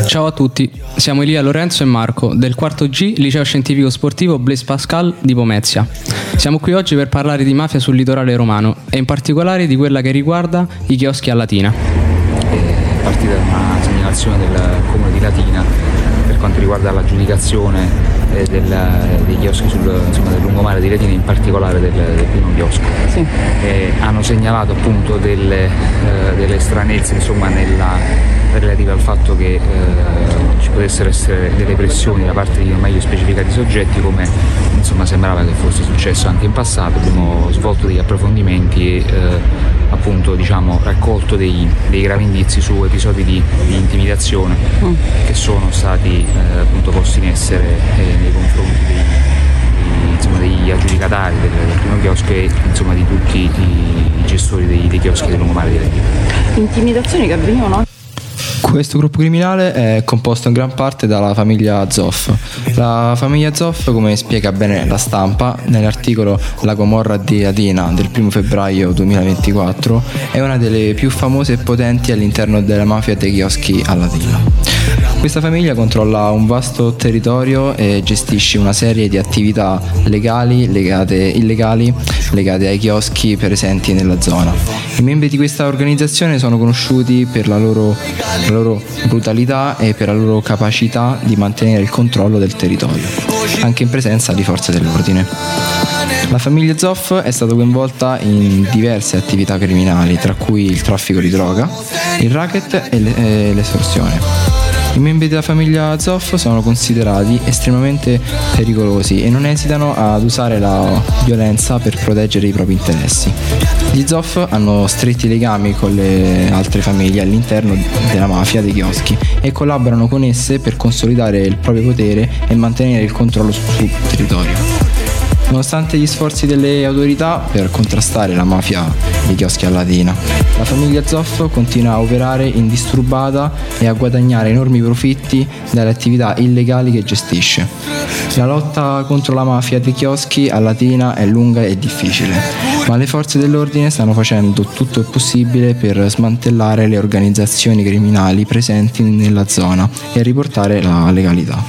Ciao a tutti, siamo Elia, Lorenzo e Marco del quarto G Liceo Scientifico Sportivo Blaise Pascal di Pomezia. Siamo qui oggi per parlare di mafia sul litorale romano e in particolare di quella che riguarda i chioschi a Latina. È partita da una segnalazione del comune di Latina per quanto riguarda l'aggiudicazione dei chioschi del lungomare di Latina, in particolare del primo chiosco. Sì. Hanno segnalato appunto delle stranezze relative al fatto che ci potessero essere delle pressioni da parte di meglio specificati soggetti, come sembrava che fosse successo anche in passato. Abbiamo svolto degli approfondimenti e raccolto dei gravi indizi su episodi di intimidazione che sono stati posti in essere nei confronti degli aggiudicatari del primo chiosco e di tutti i gestori dei chioschi del lungomare di Latina. Intimidazioni che avvenivano? Questo gruppo criminale è composto in gran parte dalla famiglia Zoff. La famiglia Zoff, come spiega bene La Stampa nell'articolo La Gomorra di Latina del 1 febbraio 2024, è una delle più famose e potenti all'interno della mafia dei chioschi a Latina. Questa famiglia controlla un vasto territorio e gestisce una serie di attività illegali legate ai chioschi presenti nella zona. I membri di questa organizzazione sono conosciuti per la loro brutalità e per la loro capacità di mantenere il controllo del territorio, anche in presenza di forze dell'ordine. La famiglia Zoff è stata coinvolta in diverse attività criminali, tra cui il traffico di droga, il racket e l'estorsione. I membri della famiglia Zoff sono considerati estremamente pericolosi e non esitano ad usare la violenza per proteggere i propri interessi. Gli Zoff hanno stretti legami con le altre famiglie all'interno della mafia dei chioschi e collaborano con esse per consolidare il proprio potere e mantenere il controllo sul territorio. Nonostante gli sforzi delle autorità per contrastare la mafia dei chioschi a Latina, la famiglia Zoff continua a operare indisturbata e a guadagnare enormi profitti dalle attività illegali che gestisce. La lotta contro la mafia dei chioschi a Latina è lunga e difficile, ma le forze dell'ordine stanno facendo tutto il possibile per smantellare le organizzazioni criminali presenti nella zona e riportare la legalità.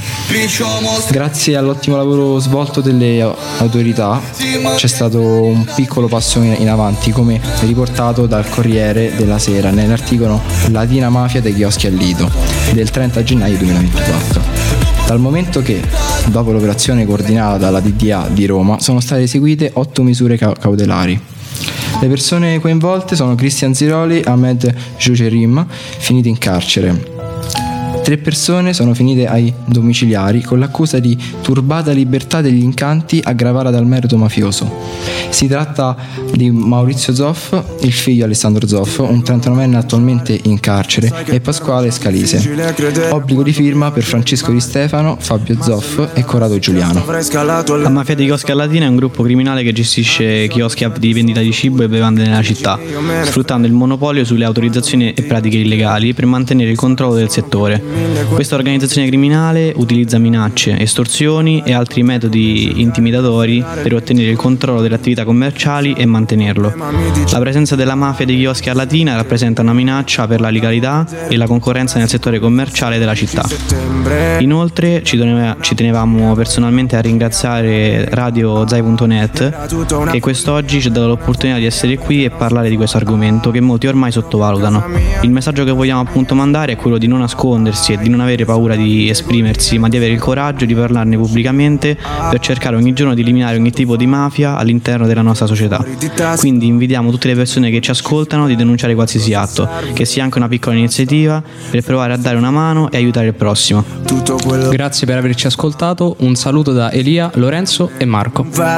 Grazie all'ottimo lavoro svolto delle autorità c'è stato un piccolo passo in avanti, come riportato dal Corriere della Sera nell'articolo Latina mafia dei chioschi al Lido del 30 gennaio 2024. Dal momento che, dopo l'operazione coordinata dalla DDA di Roma, sono state eseguite 8 misure cautelari. Le persone coinvolte sono Cristian Ziroli e Ahmed Jocerim, finiti in carcere. 3 persone sono finite ai domiciliari con l'accusa di turbata libertà degli incanti aggravata dal merito mafioso. Si tratta di Maurizio Zoff, il figlio Alessandro Zoff, un 39enne attualmente in carcere, e Pasquale Scalise. Obbligo di firma per Francesco Di Stefano, Fabio Zoff e Corrado Giuliano. La mafia dei chioschi a Latina è un gruppo criminale che gestisce chioschi di vendita di cibo e bevande nella città, sfruttando il monopolio sulle autorizzazioni e pratiche illegali per mantenere il controllo del settore. Questa organizzazione criminale utilizza minacce, estorsioni e altri metodi intimidatori per ottenere il controllo delle attività commerciali e mantenerlo. La presenza della mafia dei chioschi a Latina rappresenta una minaccia per la legalità e la concorrenza nel settore commerciale della città. Inoltre ci tenevamo personalmente a ringraziare RadioZai.net che quest'oggi ci ha dato l'opportunità di essere qui e parlare di questo argomento che molti ormai sottovalutano. Il messaggio che vogliamo appunto mandare è quello di non nascondersi e di non avere paura di esprimersi, ma di avere il coraggio di parlarne pubblicamente per cercare ogni giorno di eliminare ogni tipo di mafia all'interno della nostra società. Quindi invitiamo tutte le persone che ci ascoltano di denunciare qualsiasi atto, che sia anche una piccola iniziativa, per provare a dare una mano e aiutare il prossimo. Grazie per averci ascoltato, un saluto da Elia, Lorenzo e Marco.